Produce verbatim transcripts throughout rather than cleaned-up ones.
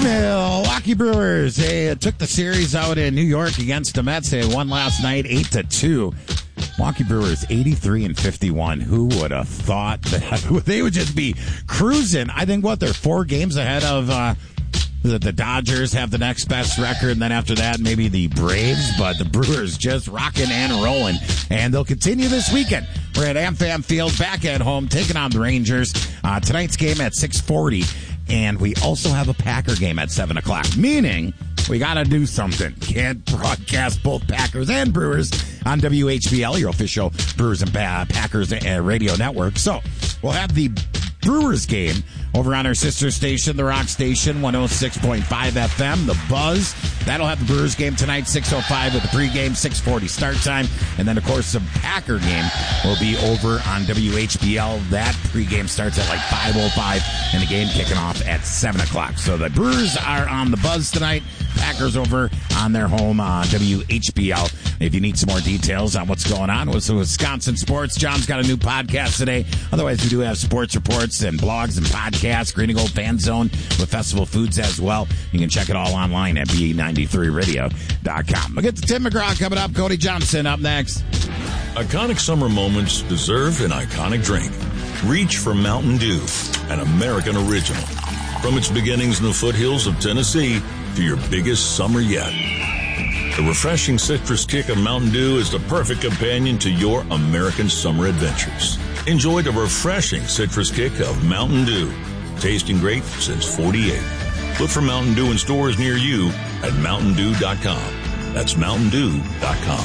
Milwaukee Brewers, they took the series out in New York against the Mets. They won last night eight to two. Milwaukee Brewers eighty-three and fifty-one. Who would have thought that they would just be cruising? I think, what, they're four games ahead of uh, the, the Dodgers have the next best record, and then after that, maybe the Braves. But the Brewers just rocking and rolling, and they'll continue this weekend. We're at AmFam Field, back at home, taking on the Rangers. Uh, tonight's game at six forty. And we also have a Packer game at seven o'clock, meaning we got to do something. Can't broadcast both Packers and Brewers on W H B L, your official Brewers and Packers radio network. So we'll have the Brewers game over on our sister station, the Rock Station, one oh six point five F M, The Buzz. That'll have the Brewers game tonight, six oh five with the pregame, six forty start time. And then, of course, the Packer game will be over on W H B L. That pregame starts at like five oh five, and the game kicking off at seven o'clock. So the Brewers are on The Buzz tonight. Packers over on their home on W H B L. If you need some more details on what's going on with Wisconsin sports, John's got a new podcast today. Otherwise, we do have sports reports and blogs and podcasts, Green and Gold Fan Zone with Festival Foods as well. You can check it all online at B ninety-three radio dot com. We'll get to Tim McGraw coming up. Cody Johnson up next. Iconic summer moments deserve an iconic drink. Reach for Mountain Dew, an American original. From its beginnings in the foothills of Tennessee to your biggest summer yet. The refreshing citrus kick of Mountain Dew is the perfect companion to your American summer adventures. Enjoy the refreshing citrus kick of Mountain Dew. Tasting great since forty-eight. Look for Mountain Dew in stores near you at mountain dew dot com. That's mountain dew dot com.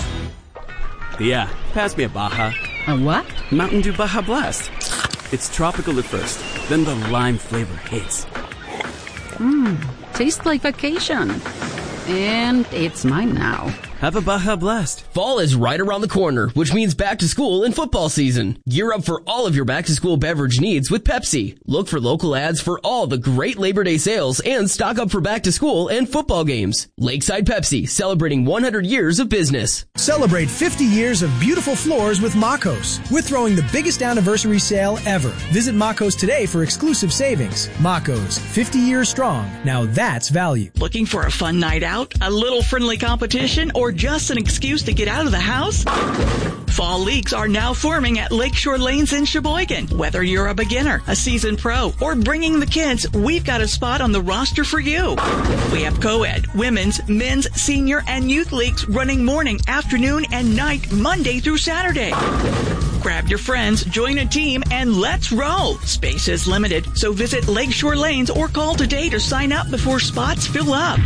Yeah, pass me a Baja. A what? Mountain Dew Baja Blast. It's tropical at first, then the lime flavor hits. Mmm, tastes like vacation. And it's mine now. Have a Baja Blast. Fall is right around the corner, which means back to school and football season. Gear up for all of your back to school beverage needs with Pepsi. Look for local ads for all the great Labor Day sales and stock up for back to school and football games. Lakeside Pepsi, celebrating one hundred years of business. Celebrate fifty years of beautiful floors with Makos. We're throwing the biggest anniversary sale ever. Visit Makos today for exclusive savings. Makos, fifty years strong. Now that's value. Looking for a fun night out, a little friendly competition, or just an excuse to get out of the house? Fall leagues are now forming at Lakeshore Lanes in Sheboygan. Whether you're a beginner, a seasoned pro, or bringing the kids, we've got a spot on the roster for you. We have co-ed, women's, men's, senior, and youth leagues running morning, afternoon, and night, Monday through Saturday. Grab your friends, join a team, and let's roll. Space is limited, so visit Lakeshore Lanes or call today to sign up before spots fill up.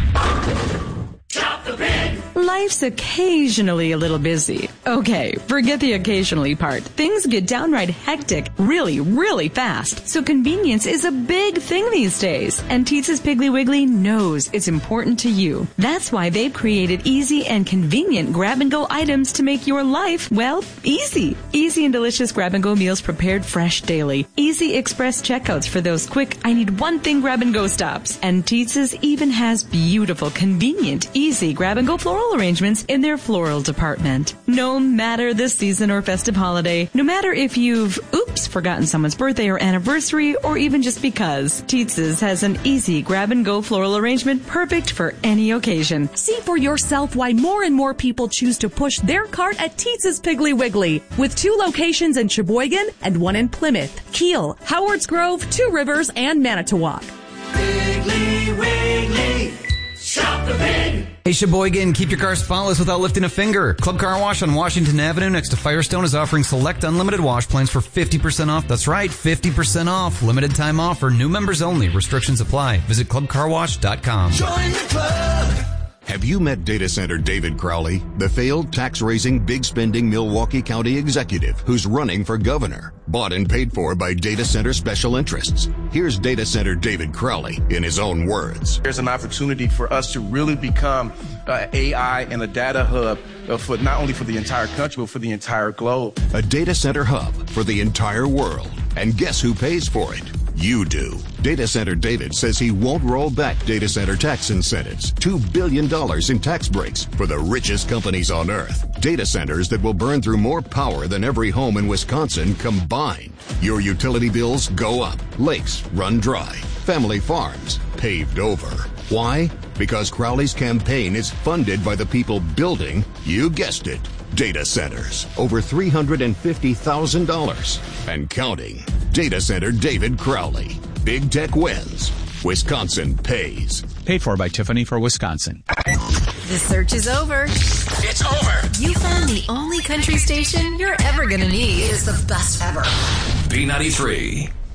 Shop the pig! Life's occasionally a little busy. Okay, forget the occasionally part. Things get downright hectic really, really fast. So convenience is a big thing these days. And Teetza's Piggly Wiggly knows it's important to you. That's why they've created easy and convenient grab-and-go items to make your life, well, easy. Easy and delicious grab-and-go meals prepared fresh daily. Easy express checkouts for those quick, I need one thing grab-and-go stops. And Teetza's even has beautiful, convenient, easy grab-and-go floral arrangements in their floral department. No matter the season or festive holiday, no matter if you've, oops, forgotten someone's birthday or anniversary, or even just because, Teetza's has an easy grab-and-go floral arrangement perfect for any occasion. See for yourself why more and more people choose to push their cart at Teetza's Piggly Wiggly, with two locations in Sheboygan and one in Plymouth, Kiel, Howards Grove, Two Rivers, and Manitowoc. Piggly Wiggly, shop the pig! Hey Sheboygan, keep your car spotless without lifting a finger. Club Car Wash on Washington Avenue next to Firestone is offering select unlimited wash plans for fifty percent off. That's right, fifty percent off. Limited time offer. New members only. Restrictions apply. Visit club car wash dot com. Join the club! Have you met data center David Crowley, the failed tax-raising, big-spending Milwaukee County executive who's running for governor? Bought and paid for by data center special interests. Here's data center David Crowley in his own words. There's an opportunity for us to really become uh, A I and a data hub uh, for not only for the entire country, but for the entire globe. A data center hub for the entire world. And guess who pays for it? You do. Data Center David says he won't roll back data center tax incentives. two billion dollars in tax breaks for the richest companies on earth. Data centers that will burn through more power than every home in Wisconsin combined. Your utility bills go up. Lakes run dry. Family farms paved over. Why? Because Crowley's campaign is funded by the people building, you guessed it, data centers. Over three hundred fifty thousand dollars and counting. Data Center David Crowley. Big tech wins. Wisconsin pays. Paid for by Tiffany for Wisconsin. The search is over. It's over. You found the only country station you're ever going to need. It is the best ever. B ninety-three.